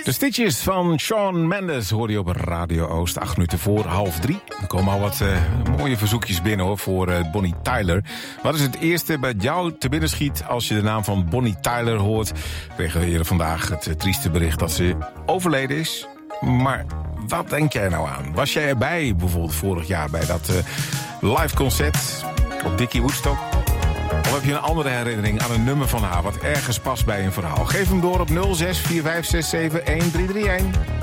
De Stitches van Shawn Mendes hoor je op Radio Oost. 8 minuten voor 2:30. Er komen al wat mooie verzoekjes binnen hoor voor Bonnie Tyler. Wat is het eerste bij jou te binnen schiet als je de naam van Bonnie Tyler hoort? We kregen eerder vandaag het trieste bericht dat ze overleden is. Maar wat denk jij nou aan? Was jij erbij bijvoorbeeld vorig jaar bij dat live concert op Dickie Woodstock? Of heb je een andere herinnering aan een nummer van haar wat ergens past bij een verhaal? Geef hem door op 06 4567 1331.